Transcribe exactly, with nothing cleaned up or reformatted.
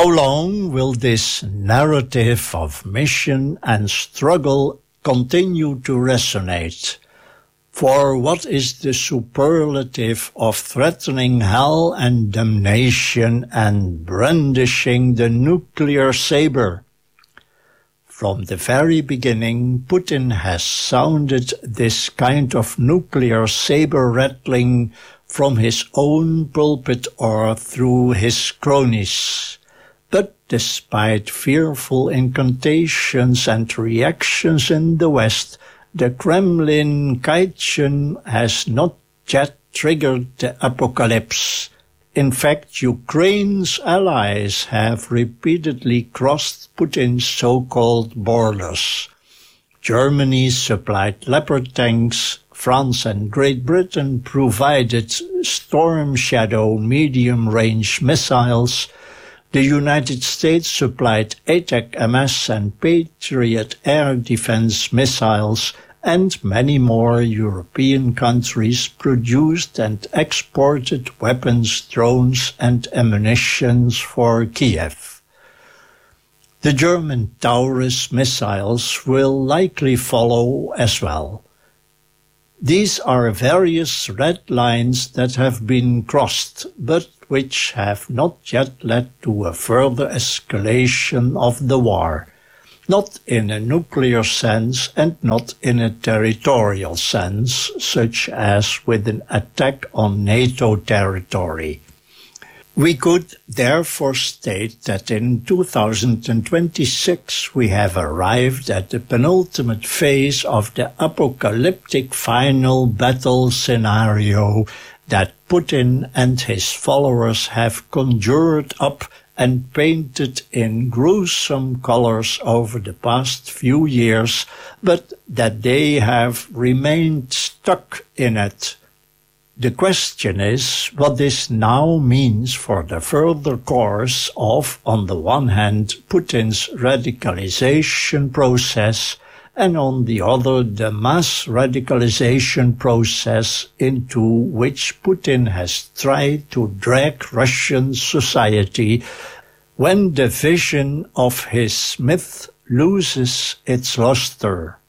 How long will this narrative of mission and struggle continue to resonate? For what is the superlative of threatening hell and damnation and brandishing the nuclear saber? From the very beginning, Putin has sounded this kind of nuclear saber rattling from his own pulpit or through his cronies. But despite fearful incantations and reactions in the West, the Kremlin Kaizen has not yet triggered the apocalypse. In fact, Ukraine's allies have repeatedly crossed Putin's so-called borders. Germany supplied Leopard tanks, France and Great Britain provided Storm Shadow medium-range missiles, the United States supplied A T A C M S and Patriot air defense missiles, and many more European countries produced and exported weapons, drones and ammunition for Kiev. The German Taurus missiles will likely follow as well. These are various red lines that have been crossed, but which have not yet led to a further escalation of the war. Not in a nuclear sense and not in a territorial sense, such as with an attack on NATO territory. We could therefore state that in two thousand twenty-six we have arrived at the penultimate phase of the apocalyptic final battle scenario that Putin and his followers have conjured up and painted in gruesome colors over the past few years, but that they have remained stuck in it. The question is what this now means for the further course of, on the one hand, Putin's radicalization process, and on the other, the mass radicalization process into which Putin has tried to drag Russian society when the vision of his myth loses its luster.